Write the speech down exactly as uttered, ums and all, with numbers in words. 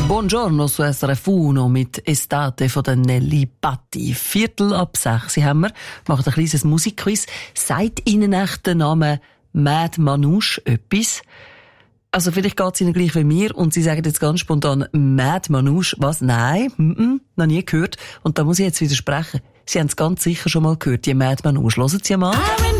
Buongiorno su S R F uno mit Estate von der Nelly Patti. Viertel ab sechs haben wir, machen ein kleines Musikquiz. Sagt Ihnen echt der Name Mad Manouche etwas? Also vielleicht geht's Ihnen gleich wie mir und Sie sagen jetzt ganz spontan Mad Manouche. Was? Nein, mm-mm, noch nie gehört. Und da muss ich jetzt widersprechen. Sie haben es ganz sicher schon mal gehört, die Mad Manouche. Hören Sie mal.